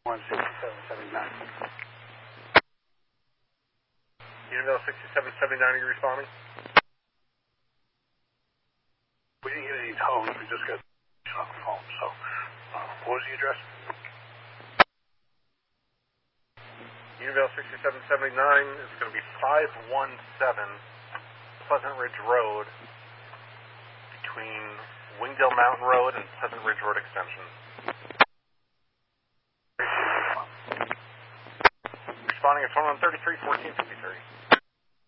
Univille 6779, are you responding? We didn't get any tones, we just got on the phone, so what was the address? Univille 6779 is going to be 517 Pleasant Ridge Road between Wingdale Mountain Road and Pleasant Ridge Road Extension. Responding at 2133 1453.